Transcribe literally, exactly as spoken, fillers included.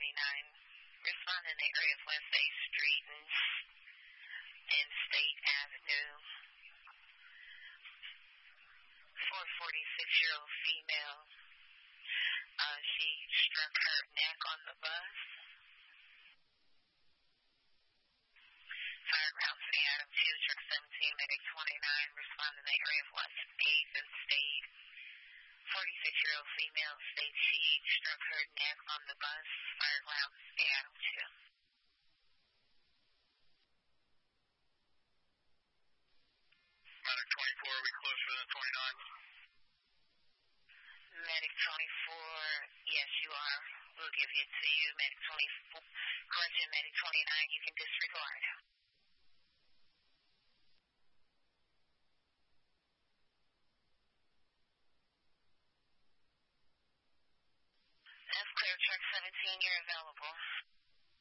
twenty-nine. Respond in the area of West eighth Street and, and State Avenue. four forty-six-year-old female. Uh, she struck her neck on the bus. Fire ground city item two, truck seventeen, medic twenty-nine. Respond in the area of West eighth and State. forty-six-year-old female states she struck her neck on the bus. Fire ground city item two. Medic twenty-four, are we closer than twenty-nine? Medic twenty-four, yes you are. We'll give it to you. Medic twenty-four, correction, Medic twenty-nine, you can disregard. That's clear, truck seventeen, you're available.